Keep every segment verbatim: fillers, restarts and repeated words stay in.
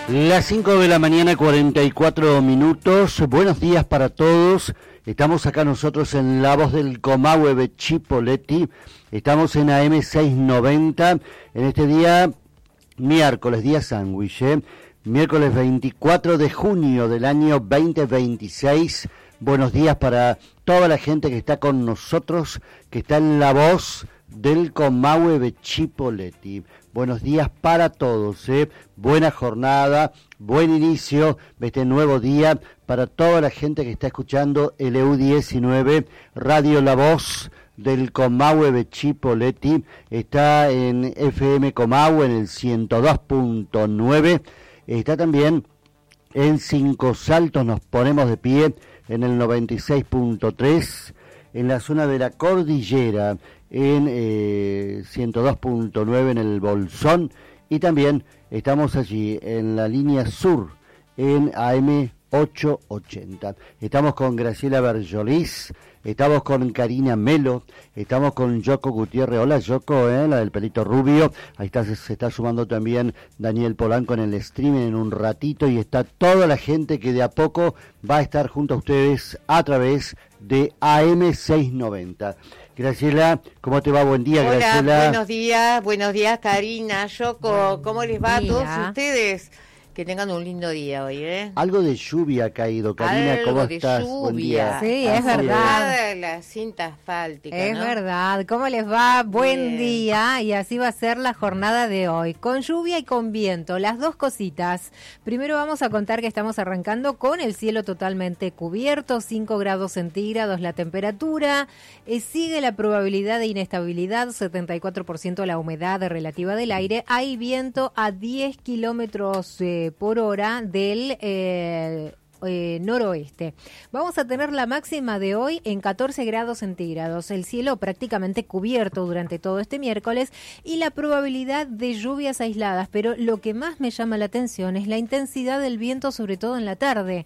Las cinco de la mañana, cuarenta y cuatro minutos. Buenos días para todos. Estamos acá nosotros en La Voz del Comahue de Chipoleti. Estamos en A M seiscientos noventa. En este día, miércoles, día sándwich, ¿eh? Miércoles veinticuatro de junio del año veinte veintiséis. Buenos días para toda la gente que está con nosotros, que está en La Voz del Comahue de Chipoleti. Buenos días para todos, ¿eh? Buena jornada, buen inicio de este nuevo día para toda la gente que está escuchando el U diecinueve, Radio La Voz del Comahue de Chipoleti. Está en F M Comahue en el ciento dos punto nueve. Está también en Cinco Saltos, nos ponemos de pie en el noventa y seis punto tres. En la zona de la cordillera en eh, ciento dos punto nueve en el Bolsón, y también estamos allí en la línea sur en A M ochocientos ochenta. Estamos con Graciela Berjolis, estamos con Karina Melo, estamos con Yoko Gutiérrez. Hola Yoko, ¿eh? La del pelito rubio. Ahí está, se, se está sumando también Daniel Polanco en el streaming en un ratito, y está toda la gente que de a poco va a estar junto a ustedes a través de A M seiscientos noventa. Graciela, ¿cómo te va? Buen día, Hola, Graciela. buenos días, buenos días Karina, Yoko, ¿cómo les va a todos ustedes? Que tengan un lindo día hoy, ¿eh? Algo de lluvia ha caído, Karina, Algo ¿cómo de estás? Lluvia. Buen día. Sí, es verdad. La cinta asfáltica, Es ¿no? verdad. ¿Cómo les va? Buen Bien. día. Y así va a ser la jornada de hoy. Con lluvia y con viento, las dos cositas. Primero vamos a contar que estamos arrancando con el cielo totalmente cubierto, cinco grados centígrados la temperatura. Eh, sigue la probabilidad de inestabilidad, setenta y cuatro por ciento la humedad relativa del aire. Hay viento a diez kilómetros eh, por hora del eh, eh, noroeste. Vamos a tener la máxima de hoy en catorce grados centígrados, el cielo prácticamente cubierto durante todo este miércoles y la probabilidad de lluvias aisladas, pero lo que más me llama la atención es la intensidad del viento, sobre todo en la tarde.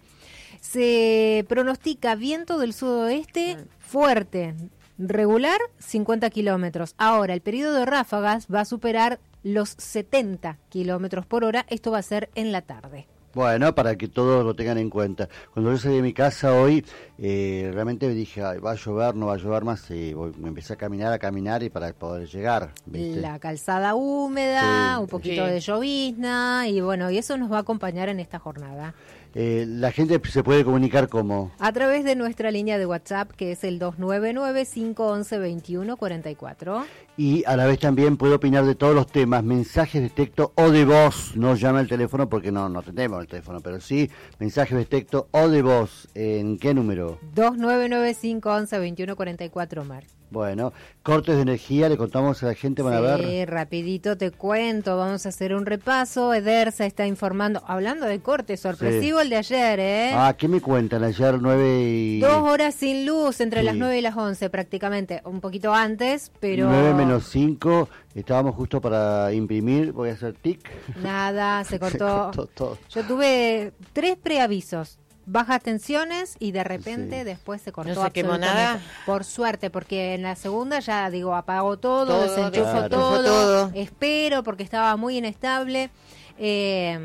Se pronostica viento del sudoeste fuerte, regular cincuenta kilómetros. Ahora, el periodo de ráfagas va a superar los setenta kilómetros por hora. Esto va a ser en la tarde. Bueno, para que todos lo tengan en cuenta. Cuando yo salí de mi casa hoy, eh, realmente me dije, ay, ¿va a llover? ¿No va a llover más? Y voy, me empecé a caminar, a caminar y para poder llegar, ¿viste? La calzada húmeda, Sí. un poquito Sí. de llovizna y bueno, y eso nos va a acompañar en esta jornada. Eh, la gente se puede comunicar como... A través de nuestra línea de WhatsApp, que es el dos nueve nueve, cinco once, veintiuno cuarenta y cuatro. Y a la vez también puede opinar de todos los temas, mensajes de texto o de voz. No llame al teléfono porque no, no tenemos el teléfono, pero sí mensajes de texto o de voz. ¿En qué número? dos nueve nueve, cinco once, veintiuno cuarenta y cuatro, Mar. Bueno, cortes de energía, le contamos a la gente, van a ver. Sí, rapidito te cuento, vamos a hacer un repaso. Edersa está informando, hablando de corte, sorpresivo Sí. el de ayer, ¿eh? Ah, ¿qué me cuentan? Ayer nueve y... Dos horas sin luz, entre Sí. las nueve y las once prácticamente, un poquito antes, pero... nueve menos cinco, estábamos justo para imprimir, voy a hacer tic. Nada, se cortó. Se cortó todo. Yo tuve tres preavisos, bajas tensiones y de repente Sí. después se cortó ¿No se quemó absolutamente. nada? Por suerte, porque en la segunda ya digo, apagó todo, Todo, desenchufó claro. todo, todo. espero porque estaba muy inestable. Eh,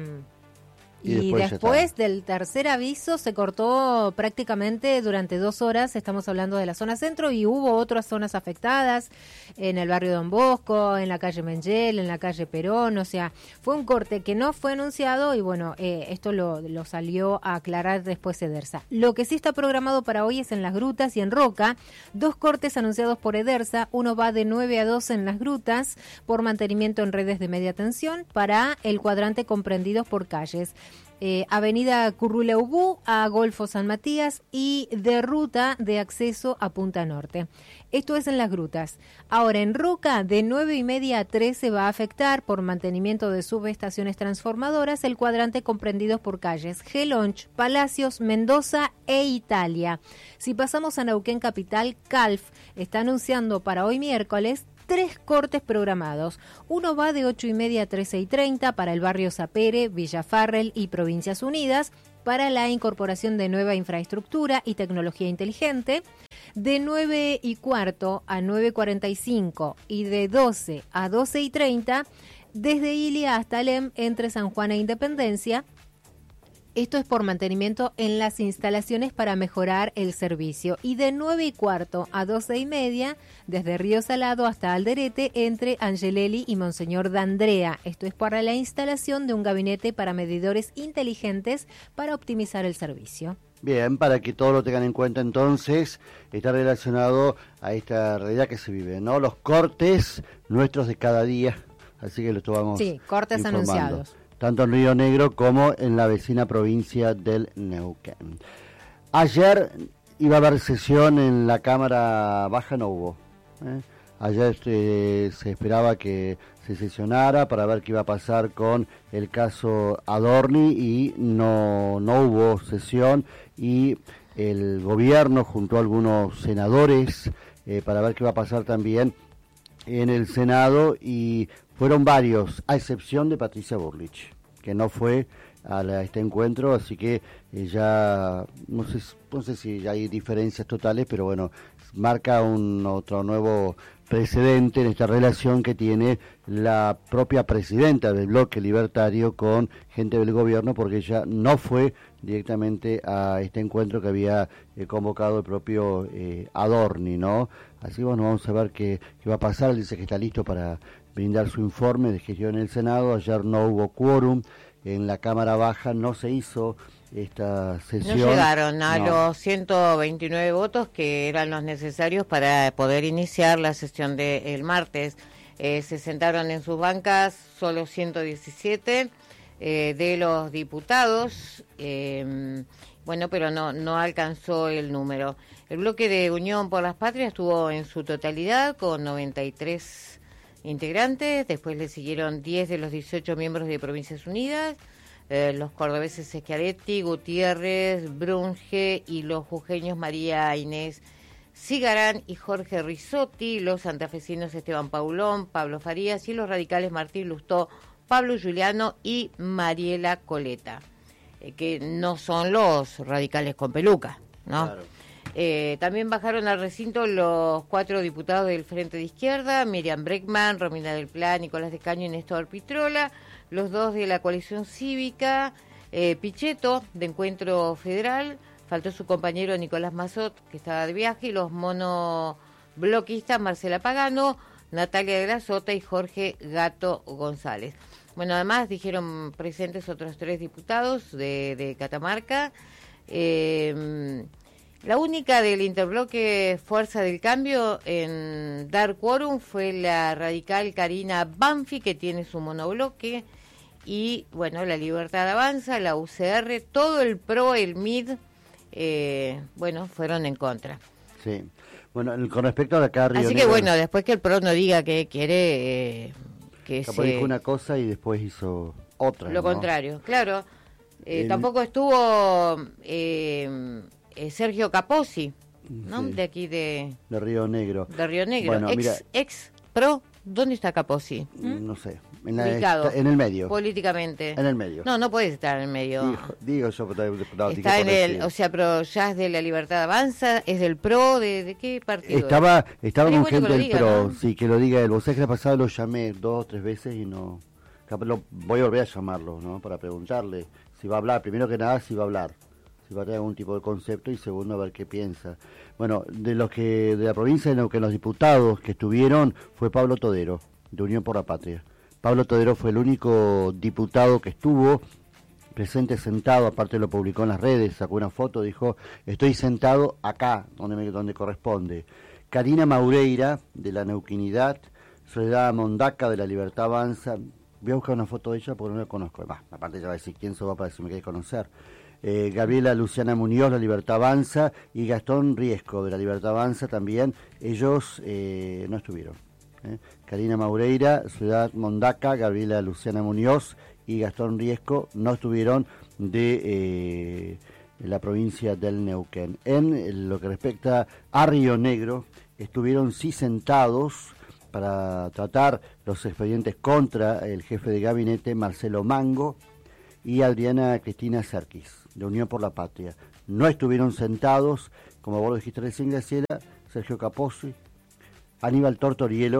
Y Y, después ya después está. del tercer aviso se cortó prácticamente durante dos horas, estamos hablando de la zona centro, y hubo otras zonas afectadas, en el barrio Don Bosco, en la calle Mengel, en la calle Perón, o sea, fue un corte que no fue anunciado y bueno, eh, esto lo, lo salió a aclarar después Edersa. Lo que sí está programado para hoy es en Las Grutas y en Roca, dos cortes anunciados por Edersa, uno va de nueve a doce en Las Grutas, por mantenimiento en redes de media tensión, para el cuadrante comprendidos por calles. Eh, Avenida Curruleubú a Golfo San Matías y de ruta de acceso a Punta Norte. Esto es en Las Grutas. Ahora, en Roca, de nueve y media a trece va a afectar, por mantenimiento de subestaciones transformadoras, el cuadrante comprendidos por calles Gelonch, Palacios, Mendoza e Italia. Si pasamos a Neuquén Capital, Calf está anunciando para hoy miércoles tres cortes programados. Uno va de ocho y media a trece y treinta para el barrio Sapere, Villa Farrell y Provincias Unidas, para la incorporación de nueva infraestructura y tecnología inteligente. De nueve y cuarto a nueve cuarenta y cinco y de doce a doce y treinta desde Ilia hasta Alem, entre San Juan e Independencia. Esto es por mantenimiento en las instalaciones para mejorar el servicio. Y de nueve y cuarto a doce y media, desde Río Salado hasta Alderete, entre Angelelli y Monseñor D'Andrea. Esto es para la instalación de un gabinete para medidores inteligentes para optimizar el servicio. Bien, para que todos lo tengan en cuenta entonces, está relacionado a esta realidad que se vive, ¿no? Los cortes nuestros de cada día, así que lo tomamos. Sí, cortes informando. anunciados. Tanto en Río Negro como en la vecina provincia del Neuquén. Ayer iba a haber sesión en la Cámara Baja, no hubo. ¿eh? Ayer eh, se esperaba que se sesionara para ver qué iba a pasar con el caso Adorni y no, no hubo sesión y el gobierno juntó a algunos senadores eh, para ver qué va a pasar también en el Senado y fueron varios, a excepción de Patricia Bullrich, que no fue a, la, a este encuentro, así que eh, ya no sé, no sé si ya hay diferencias totales, pero bueno, marca un otro nuevo precedente en esta relación que tiene la propia presidenta del bloque libertario con gente del gobierno, porque ella no fue directamente a este encuentro que había eh, convocado el propio eh, Adorni, ¿no? Así bueno, vamos a ver qué, qué va a pasar. Él dice que está listo para brindar su informe de gestión en el Senado. Ayer no hubo quórum, en la Cámara Baja no se hizo esta sesión. No llegaron a no. los ciento veintinueve votos que eran los necesarios para poder iniciar la sesión del martes. Eh, se sentaron en sus bancas solo ciento diecisiete eh, de los diputados, eh, bueno, pero no, no alcanzó el número. El bloque de Unión por las Patrias estuvo en su totalidad con noventa y tres integrantes, después le siguieron diez de los dieciocho miembros de Provincias Unidas, eh, los cordobeses Schiaretti, Gutiérrez, Brunge y los jujeños María Inés Cigarán y Jorge Risotti, los santafesinos Esteban Paulón, Pablo Farías y los radicales Martín Lustó, Pablo Giuliano y Mariela Coleta, eh, que no son los radicales con peluca, ¿no? Claro. Eh, también bajaron al recinto los cuatro diputados del Frente de Izquierda, Miriam Breckman, Romina del Pla, Nicolás de Caño y Néstor Pitrola, los dos de la coalición cívica, eh, Pichetto, de Encuentro Federal, faltó su compañero Nicolás Mazot, que estaba de viaje, y los monobloquistas Marcela Pagano, Natalia de la Sota y Jorge Gato González. Bueno, además dijeron presentes otros tres diputados de, de Catamarca. Eh, La única del interbloque Fuerza del Cambio en dar quórum fue la radical Karina Banfi, que tiene su monobloque, y bueno, la Libertad Avanza, la U C R, todo el P R O, el M I D, eh, bueno, fueron en contra. Sí, bueno, con respecto a la acá Río Así que Negro, bueno, después que el P R O no diga que quiere, eh, que capaz se... dijo una cosa y después hizo otra. Lo ¿no? contrario, claro. Eh, El- Tampoco estuvo... Eh, Eh, Sergio Capozzi, ¿no? Sí. De aquí de, De Río Negro. de Río Negro. Bueno, ex, mira, ex pro, ¿dónde está Capozzi? ¿Mm? No sé, en, la- Ubicado. está en el medio. Políticamente. En el medio. No, no puedes estar en el medio. Digo, digo yo, pero diputado, dije Está en por el, decir. o sea, pero ya es de la Libertad Avanza, es del PRO, ¿de, de qué partido? Estaba, estaba Sería con bueno gente que lo del diga, PRO, ¿no? sí, que lo diga él. Vos sabés que la pasada lo llamé dos o tres veces y no... Capaz lo, voy a volver a llamarlo, ¿no? Para preguntarle si va a hablar, primero que nada, si va a hablar. Si va a tener algún tipo de concepto y segundo, a ver qué piensa. Bueno, de los que de la provincia de Neuquén, los diputados que estuvieron fue Pablo Todero, de Unión por la Patria. Pablo Todero fue el único diputado que estuvo presente sentado, aparte lo publicó en las redes, sacó una foto, dijo, estoy sentado acá, donde, me, donde corresponde. Karina Maureira, de la Neuquinidad, Soledad Mondaca, de la Libertad Avanza, voy a buscar una foto de ella porque no la conozco, bah, aparte ya va a decir quién se va para si me queréis conocer. Eh, Gabriela Luciana Muñoz, la Libertad Avanza, y Gastón Riesco, de la Libertad Avanza también, ellos eh, no estuvieron. ¿eh? Karina Maureira, Soledad Mondaca, Gabriela Luciana Muñoz y Gastón Riesco no estuvieron de eh, la provincia del Neuquén. En lo que respecta a Río Negro, estuvieron sí sentados para tratar los expedientes contra el jefe de gabinete, Marcelo Mango, y Adriana Cristina Serkis, de Unión por la Patria. No estuvieron sentados, como vos lo dijiste recién, Graciela, Sergio Capozzi, Aníbal Tortorielo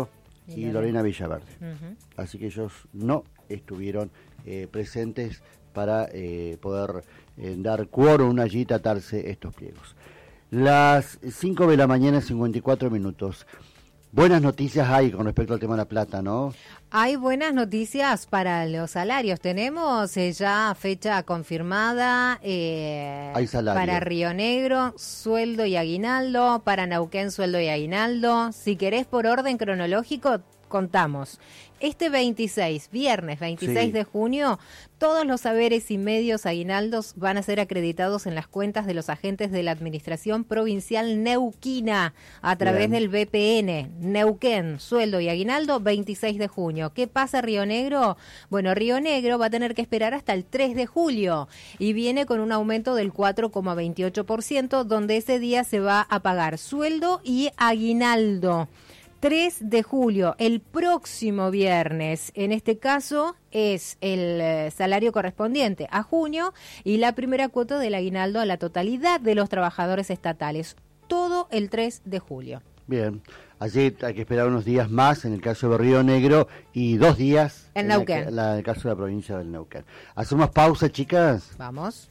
y, y Lorena Villaverde. Uh-huh. Así que ellos no estuvieron eh, presentes para eh, poder eh, dar quórum allí y tratarse estos pliegos. Las cinco de la mañana, cincuenta y cuatro minutos. Buenas noticias hay con respecto al tema de la plata, ¿no? Hay buenas noticias para los salarios. Tenemos eh, ya fecha confirmada eh, hay salario. Para Río Negro, sueldo y aguinaldo. Para Neuquén, sueldo y aguinaldo. Si querés por orden cronológico, contamos. Este veintiséis, viernes veintiséis sí. de junio, todos los saberes y medios aguinaldos van a ser acreditados en las cuentas de los agentes de la Administración Provincial Neuquina a través Bien. del B P N. Neuquén, sueldo y aguinaldo, veintiséis de junio. ¿Qué pasa Río Negro? Bueno, Río Negro va a tener que esperar hasta el tres de julio y viene con un aumento del cuatro coma veintiocho por ciento, donde ese día se va a pagar sueldo y aguinaldo. tres de julio, el próximo viernes, en este caso es el eh, salario correspondiente a junio y la primera cuota del aguinaldo a la totalidad de los trabajadores estatales, todo el tres de julio. Bien, allí hay que esperar unos días más en el caso de Río Negro y dos días en, en Neuquén. La, la, en el caso de la provincia del Neuquén. ¿Hacemos pausa, chicas? Vamos.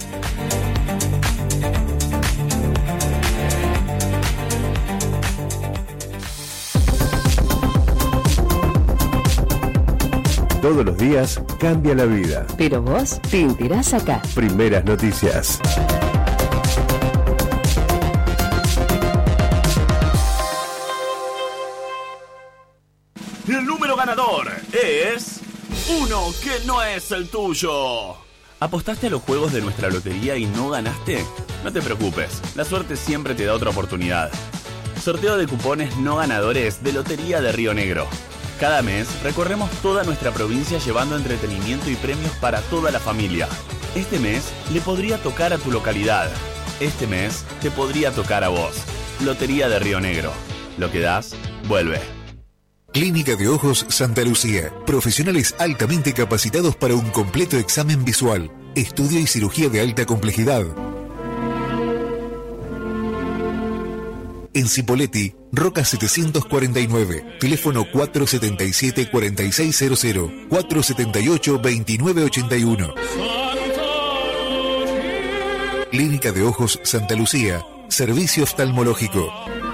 Todos los días cambia la vida. Pero vos te enterás acá. Primeras noticias. El número ganador es uno que no es el tuyo. ¿Apostaste a los juegos de nuestra lotería y no ganaste? No te preocupes, la suerte siempre te da otra oportunidad. Sorteo de cupones no ganadores de Lotería de Río Negro. Cada mes recorremos toda nuestra provincia llevando entretenimiento y premios para toda la familia. Este mes le podría tocar a tu localidad. Este mes te podría tocar a vos. Lotería de Río Negro. Lo que das, vuelve. Clínica de Ojos Santa Lucía. Profesionales altamente capacitados para un completo examen visual. Estudio y cirugía de alta complejidad. En Cipolletti, Roca setecientos cuarenta y nueve, teléfono cuatro setenta y siete, cuarenta y seis cero cero, cuatro setenta y ocho, veintinueve ochenta y uno. Clínica de Ojos Santa Lucía, servicio oftalmológico.